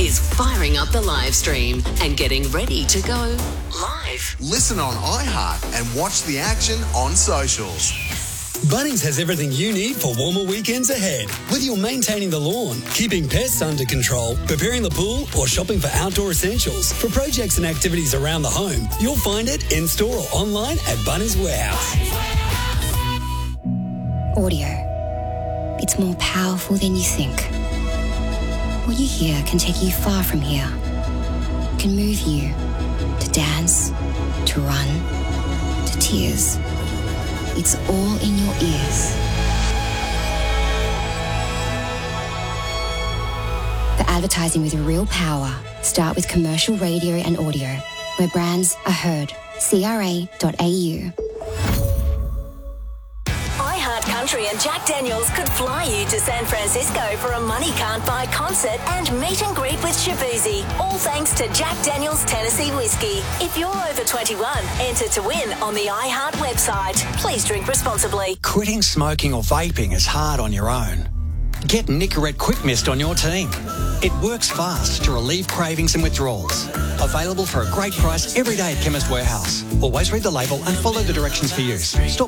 is firing up the live stream and getting ready to go live. Listen on iHeart and watch the action on socials. Bunnings has everything you need for warmer weekends ahead. Whether you're maintaining the lawn, keeping pests under control, preparing the pool, or shopping for outdoor essentials for projects and activities around the home, you'll find it in-store or online at Bunnings Warehouse. Audio. It's more powerful than you think. What you hear can take you far from here. It can move you to dance, to run, to tears. It's all in your ears. For advertising with real power, start with commercial radio and audio, where brands are heard. CRA.au. iHeart Country and Jack Daniels could fly you to San Francisco for a Money Can't Buy concert and meet and greet with Shabuzi, all thanks to Jack Daniels Tennessee Whiskey. If you're over 21, enter to win on the iHeart website. Please drink responsibly. Quitting smoking or vaping is hard on your own. Get Nicorette Quick Mist on your team. It works fast to relieve cravings and withdrawals. Available for a great price every day at Chemist Warehouse. Always read the label and follow the directions for use. Stop